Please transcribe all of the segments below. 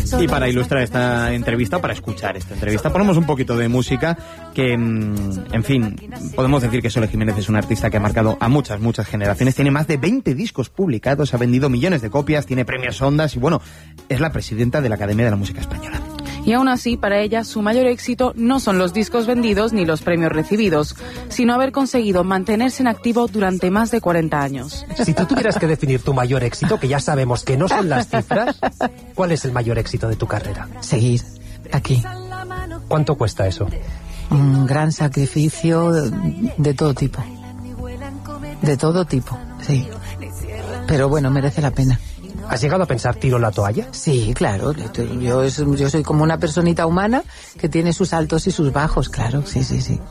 Y para ilustrar esta entrevista, para escuchar esta entrevista, ponemos un poquito de música que, en fin, podemos decir que Sole Jiménez es un artista que ha marcado a muchas generaciones. Tiene más de 20 discos publicados, ha vendido millones de copias, tiene premios Ondas y, bueno, es la presidenta de la Academia de la Música Española. Y aún así, para ella, su mayor éxito no son los discos vendidos ni los premios recibidos, sino haber conseguido mantenerse en activo durante más de 40 años. Si tú tuvieras que definir tu mayor éxito, que ya sabemos que no son las cifras, ¿cuál es el mayor éxito de tu carrera? Seguir aquí. ¿Cuánto cuesta eso? Un gran sacrificio de todo tipo. De todo tipo, sí. Pero bueno, merece la pena. ¿Has llegado a pensar tiro la toalla? Sí, claro. Yo soy como una personita humana que tiene sus altos y sus bajos, claro. Sí.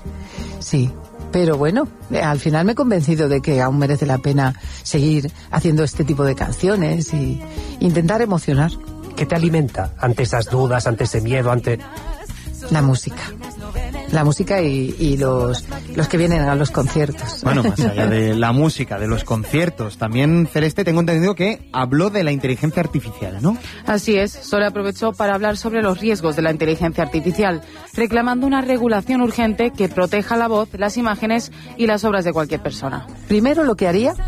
Sí. Pero bueno, al final me he convencido de que aún merece la pena seguir haciendo este tipo de canciones y intentar emocionar. ¿Qué te alimenta ante esas dudas, ante ese miedo, ante...? La música. La música y los que vienen a los conciertos. Bueno, más allá de la música, de los conciertos, también Celeste, tengo entendido que habló de la inteligencia artificial, ¿no? Así es, Sole aprovechó para hablar sobre los riesgos de la inteligencia artificial, reclamando una regulación urgente que proteja la voz, las imágenes y las obras de cualquier persona. Primero lo que haría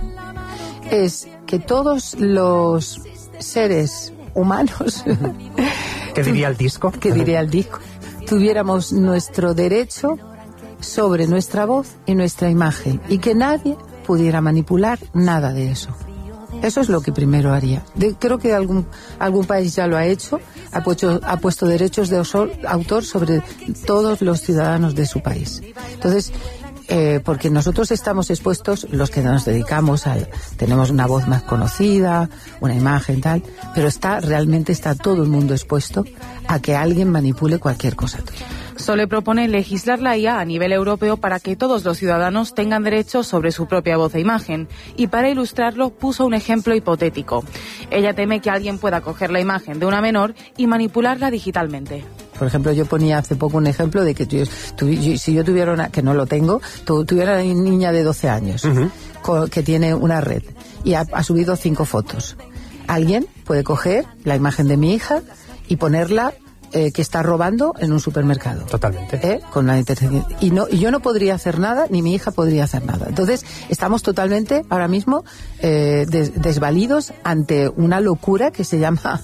es que todos los seres humanos... ¿Qué diría el disco? ¿Qué diría el disco? Tuviéramos nuestro derecho sobre nuestra voz y nuestra imagen y que nadie pudiera manipular nada de eso. Eso es lo que primero haría. Creo que algún país ya lo ha hecho, ha puesto derechos de autor sobre todos los ciudadanos de su país. Entonces, porque nosotros estamos expuestos, los que nos dedicamos tenemos una voz más conocida, una imagen tal, pero realmente está todo el mundo expuesto a que alguien manipule cualquier cosa tuya. Sole propone legislar la IA a nivel europeo para que todos los ciudadanos tengan derechos sobre su propia voz e imagen, y para ilustrarlo puso un ejemplo hipotético. Ella teme que alguien pueda coger la imagen de una menor y manipularla digitalmente. Por ejemplo, yo ponía hace poco un ejemplo de que si yo tuviera que no lo tengo, tuviera una niña de 12 años que tiene una red y ha subido 5 fotos. Alguien puede coger la imagen de mi hija y ponerla que está robando en un supermercado. Totalmente. Con la inteligencia. Y yo no podría hacer nada, ni mi hija podría hacer nada. Entonces, estamos totalmente, ahora mismo, desvalidos ante una locura que se llama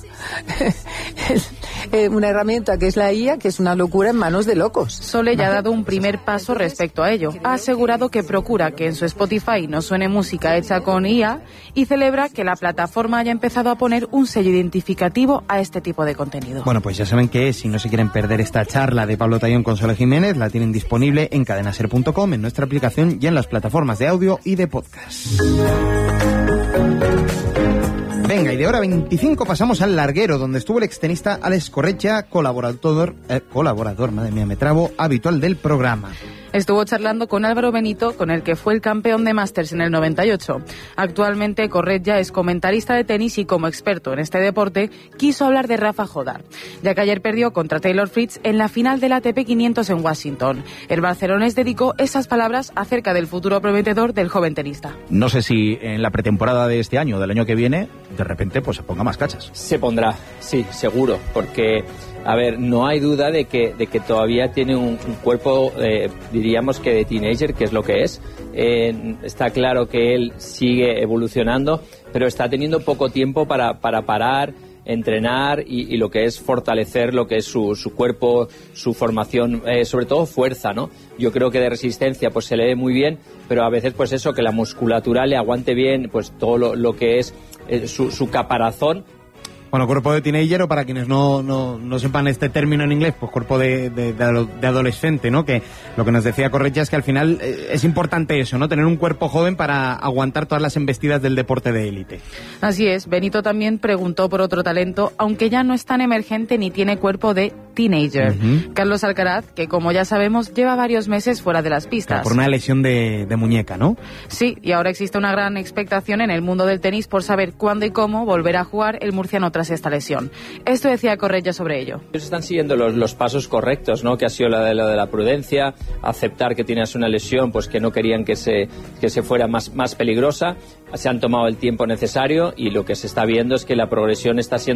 una herramienta que es la IA, que es una locura en manos de locos. Sole ya ha dado un primer paso respecto a ello. Ha asegurado que procura que en su Spotify no suene música hecha con IA y celebra que la plataforma haya empezado a poner un sello identificativo a este tipo de contenido. Bueno, pues ya saben que si no se quieren perder esta charla de Pablo Tallón con Sole Jiménez, la tienen disponible en cadenaser.com, en nuestra aplicación y en las plataformas de audio y de podcast. Venga, y de hora 25 pasamos al larguero, donde estuvo el extenista Alex Corretja, colaborador, madre mía, me trabo, habitual del programa. Estuvo charlando con Álvaro Benito, con el que fue el campeón de Masters en el 98. Actualmente, Corretja es comentarista de tenis y, como experto en este deporte, quiso hablar de Rafa Jodar, ya que ayer perdió contra Taylor Fritz en la final del ATP 500 en Washington. El barcelonés dedicó esas palabras acerca del futuro prometedor del joven tenista. No sé si en la pretemporada de este año o del año que viene, de repente, pues se ponga más cachas. Se pondrá, sí, seguro, porque... A ver, no hay duda de que todavía tiene un cuerpo, diríamos que de teenager, que es lo que es. Está claro que él sigue evolucionando, pero está teniendo poco tiempo para parar, entrenar y lo que es fortalecer lo que es su cuerpo, su formación, sobre todo fuerza, ¿no? Yo creo que de resistencia pues se le ve muy bien, pero a veces pues eso, que la musculatura le aguante bien, pues todo lo que es su caparazón. Bueno, cuerpo de teenager, o para quienes no sepan este término en inglés, pues cuerpo de adolescente, ¿no? Que lo que nos decía Corretja es que al final es importante eso, ¿no? Tener un cuerpo joven para aguantar todas las embestidas del deporte de élite. Así es. Benito también preguntó por otro talento, aunque ya no es tan emergente ni tiene cuerpo de teenager. Carlos Alcaraz, que como ya sabemos lleva varios meses fuera de las pistas. Claro, por una lesión de muñeca, ¿no? Sí, y ahora existe una gran expectación en el mundo del tenis por saber cuándo y cómo volverá a jugar el murciano tras esta lesión. Esto decía Corretja sobre ello. Ellos están siguiendo los pasos correctos, ¿no? Que ha sido lo de la prudencia, aceptar que tienes una lesión, pues que no querían que se fuera más peligrosa. Se han tomado el tiempo necesario y lo que se está viendo es que la progresión está siendo